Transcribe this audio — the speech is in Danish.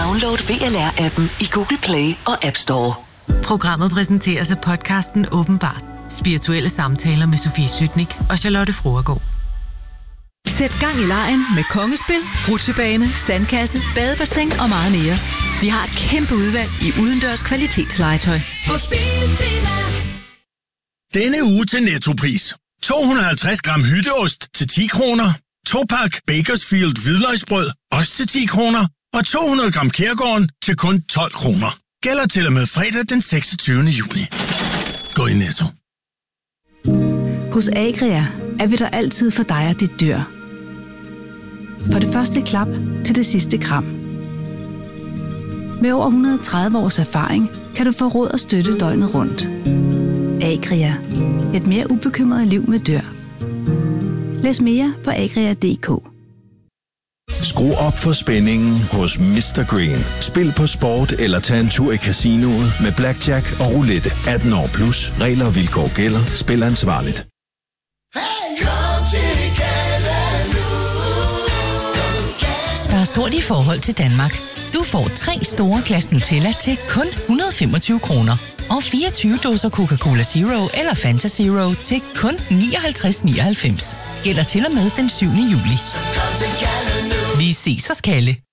Download VLR-appen i Google Play og App Store. Programmet præsenteres af podcasten Åbenbart. Spirituelle samtaler med Sofie Sytnik og Charlotte Fruergaard. Sæt gang i legen med kongespil, rutsjebane, sandkasse, badebassin og meget mere. Vi har et kæmpe udvalg i udendørs kvalitetslegetøj. Denne uge til Nettopris. 250 gram hytteost til 10 kroner. 2-pak Bakersfield hvidløgsbrød, også til 10 kroner. Og 200 gram Kærgården til kun 12 kroner. Gælder til og med fredag den 26. juni. Gå i Netto. Hos Agria er vi der altid for dig og dit dyr. For det første klap til det sidste kram. Med over 130 års erfaring kan du få råd og støtte døgnet rundt. Agria. Et mere ubekymret liv med dyr. Læs mere på agria.dk. Skru op for spændingen hos Mr. Green. Spil på sport eller tag en tur i casinoet med blackjack og roulette. 18 år plus. Regler og vilkår gælder. Spil ansvarligt. Spar stort i forhold til Danmark. Du får 3 store glas Nutella til kun 125 kroner. Og 24 dåser Coca-Cola Zero eller Fanta Zero til kun 59,99. Gælder til og med den 7. juli. Vi ses hos Kalle.